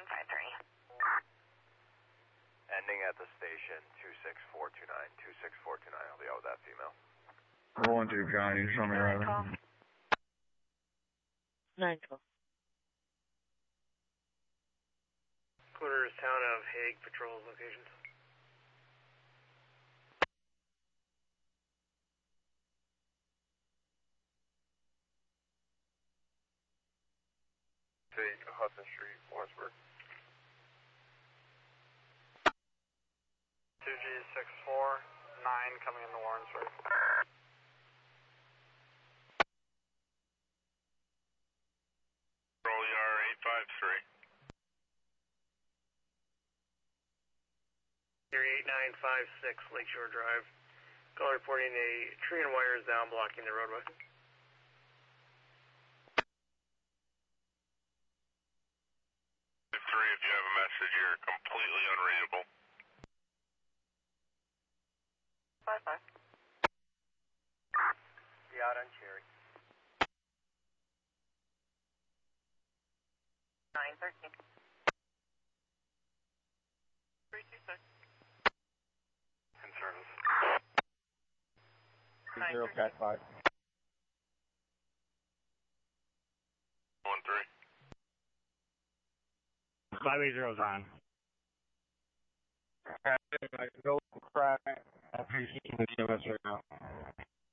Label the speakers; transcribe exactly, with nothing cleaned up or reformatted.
Speaker 1: five three.
Speaker 2: Ending at the station, two six four two nine. two six four two nine, I'll be out with that female.
Speaker 3: Rolling two, John, you show me right now.
Speaker 1: nine twelve.
Speaker 4: Quarters, town of Hague, patrols locations.
Speaker 2: State, Hudson Street, Lawrenceburg.
Speaker 4: two G six four nine coming into Lawrenceburg.
Speaker 2: Roll E R eight five three.
Speaker 4: eight nine five six Lakeshore Drive. Call reporting a tree and wires down blocking the roadway.
Speaker 2: Three, if you have a message, you're completely unreadable.
Speaker 1: Five five.
Speaker 4: Be out on Cherry.
Speaker 1: Nine thirteen. Three two six.
Speaker 2: In service.
Speaker 3: Zero cat five.
Speaker 2: One three.
Speaker 3: Five eight zero's on. I can go cry. I'm appreciating the C M S right now.